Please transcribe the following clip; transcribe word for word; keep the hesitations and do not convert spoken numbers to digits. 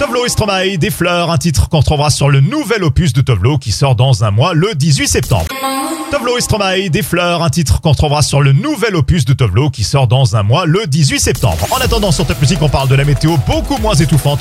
Tove Lo et Stromae, des fleurs, un titre qu'on retrouvera sur le nouvel opus de Tove Lo qui sort dans un mois, le dix-huit septembre. Tove Lo et Stromae, des fleurs, un titre qu'on retrouvera sur le nouvel opus de Tove Lo qui sort dans un mois, le dix-huit septembre. En attendant, sur Top Music, on parle de la météo beaucoup moins étouffante.